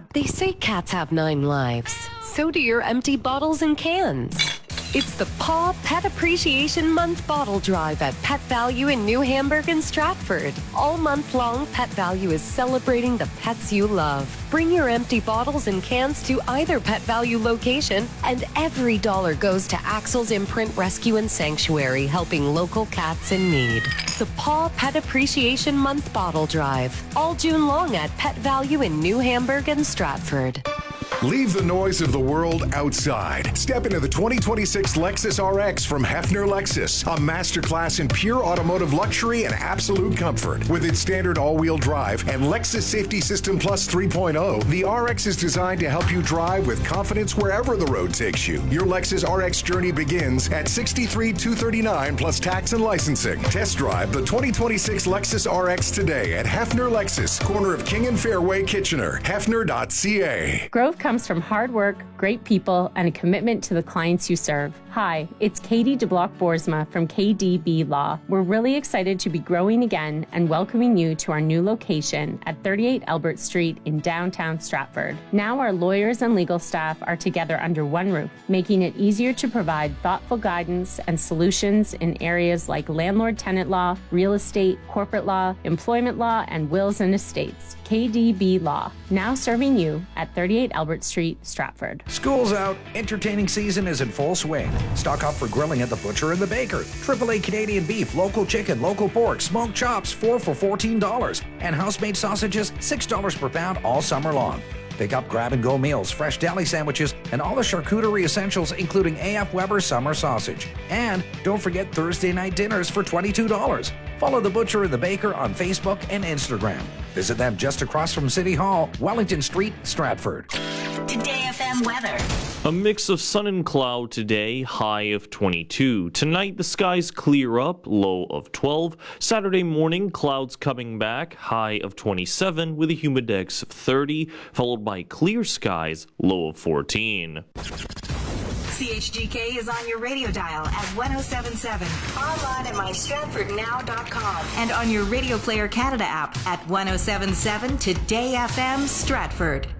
They say cats have 9 lives. So do your empty bottles and cans. It's the Paw Pet Appreciation Month bottle drive at Pet Value in New Hamburg and Stratford. All month long, Pet Value is celebrating the pets you love. Bring your empty bottles and cans to either Pet Value location, and every dollar goes to Axel's Imprint Rescue and Sanctuary, helping local cats in need. The Paw Pet Appreciation Month bottle drive, all June long at Pet Value in New Hamburg and Stratford. Leave the noise of the world outside. Step into the 2026 Lexus RX from Hefner Lexus, a masterclass in pure automotive luxury and absolute comfort. With its standard all-wheel drive and Lexus Safety System Plus 3.0, the RX is designed to help you drive with confidence wherever the road takes you. Your Lexus RX journey begins at $63,239 plus tax and licensing. Test drive the 2026 Lexus RX today at Hefner Lexus, corner of King and Fairway, Kitchener. Hefner.ca. Growth comes from hard work, great people, and a commitment to the clients you serve. Hi, it's Katie DeBlock-Boersma from KDB Law. We're really excited to be growing again and welcoming you to our new location at 38 Albert Street in downtown Stratford. Now our lawyers and legal staff are together under one roof, making it easier to provide thoughtful guidance and solutions in areas like landlord-tenant law, real estate, corporate law, employment law, and wills and estates. KDB Law, now serving you at 38 Albert Street, Stratford. School's out, entertaining season is in full swing. Stock up for grilling at the Butcher and the Baker. AAA Canadian beef, local chicken, local pork, smoked chops, 4 for $14. And house-made sausages, $6 per pound all summer long. Pick up grab-and-go meals, fresh deli sandwiches, and all the charcuterie essentials, including A.F. Weber summer sausage. And don't forget Thursday night dinners for $22. Follow the Butcher and the Baker on Facebook and Instagram. Visit them just across from City Hall, Wellington Street, Stratford. Today FM weather. A mix of sun and cloud today, high of 22. Tonight, the skies clear up, low of 12. Saturday morning, clouds coming back, high of 27 with a humidex of 30, followed by clear skies, low of 14. CHGK is on your radio dial at 107.7, online at mystratfordnow.com, and on your Radio Player Canada app at 107.7 Today FM Stratford.